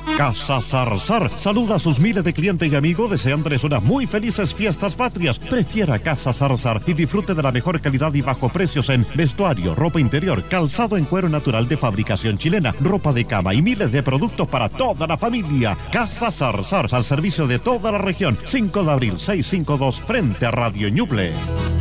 Casa Zarzar saluda a sus miles de clientes y amigos deseándoles unas muy felices fiestas patrias. Prefiera Casa Zarzar y disfrute de la mejor calidad y bajo precios en vestuario, ropa interior, calzado en cuero natural de fabricación chilena, ropa de cama y miles de productos para toda la familia. Casa Zarzar, al servicio de toda la región. 5 de abril, 652, frente a Radio Ñuble.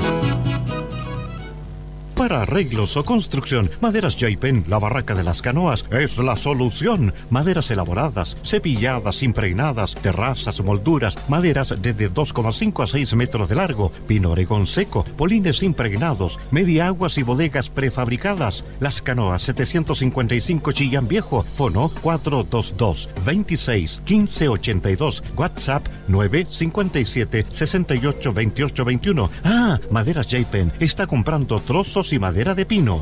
Para arreglos o construcción, Maderas Jaipen, la barraca de las canoas, es la solución. Maderas elaboradas, cepilladas, impregnadas, terrazas, molduras, maderas desde 2,5 a 6 metros de largo, pino oregón seco, polines impregnados, media aguas y bodegas prefabricadas. Las Canoas 755 Chillán Viejo, fono 422 26 15 82, WhatsApp 957 68 28 21. Maderas Jaipen está comprando trozos y madera de pino.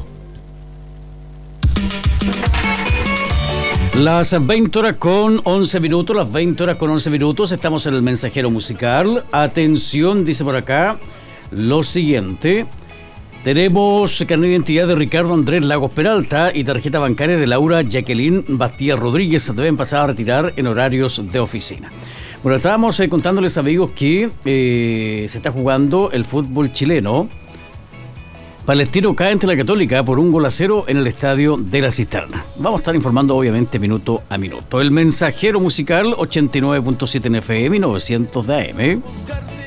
Las 20 horas con 11 minutos, las 20 horas con 11 minutos, estamos en el mensajero musical. Atención, dice por acá lo siguiente. Tenemos carnet de identidad de Ricardo Andrés Lagos Peralta y tarjeta bancaria de Laura Jacqueline Bastía Rodríguez. Deben pasar a retirar en horarios de oficina. Bueno, estábamos contándoles, amigos, que se está jugando el fútbol chileno. Palestino cae ante la Católica por 1-0 en el estadio de la Cisterna. Vamos a estar informando, obviamente, minuto a minuto. El mensajero musical, 89.7 en FM y 900 de AM.